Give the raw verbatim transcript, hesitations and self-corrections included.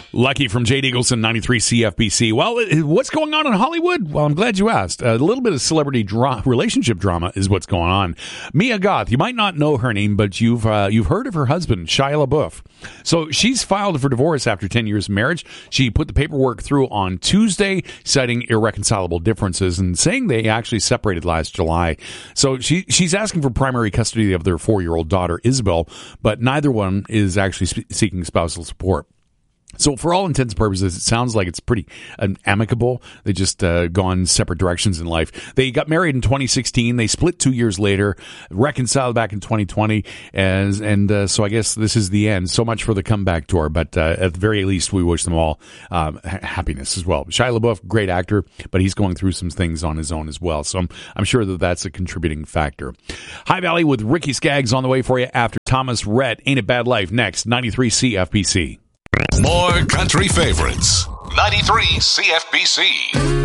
Lucky from Jade Eagleson, ninety-three C F B C. Well, what's going on in Hollywood? Well, I'm glad you asked. A little bit of celebrity dra- relationship drama is what's going on. Mia Goth, you might not know her name, but you've uh, you've heard of her husband, Shia LaBeouf. So she's filed for divorce after ten years of marriage. She put the paperwork through on Tuesday, citing irreconcilable differences and saying they actually separated last July. So she she's asking for primary custody of their four-year-old daughter, Isabel, but neither one is actually sp- seeking spousal support. So for all intents and purposes, it sounds like it's pretty um, amicable. They just uh, gone separate directions in life. They got married in twenty sixteen. They split two years later, reconciled back in twenty twenty. And, and uh, so I guess this is the end. So much for the comeback tour. But uh, at the very least, we wish them all um, ha- happiness as well. Shia LaBeouf, great actor, but he's going through some things on his own as well. So I'm, I'm sure that that's a contributing factor. High Valley with Ricky Skaggs on the way for you after Thomas Rhett. Ain't It Bad Life next, ninety-three C F B C. More country favorites. ninety-three C F B C.